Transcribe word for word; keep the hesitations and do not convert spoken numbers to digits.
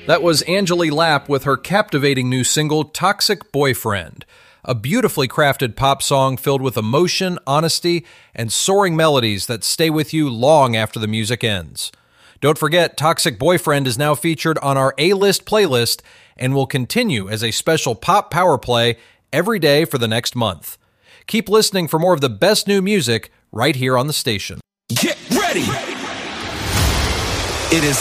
That was Angeli Lapp with her captivating new single, Toxic Boyfriend, a beautifully crafted pop song filled with emotion, honesty, and soaring melodies that stay with you long after the music ends. Don't forget, Toxic Boyfriend is now featured on our A-List playlist and will continue as a special pop power play every day for the next month. Keep listening for more of the best new music right here on the station. Get ready! It is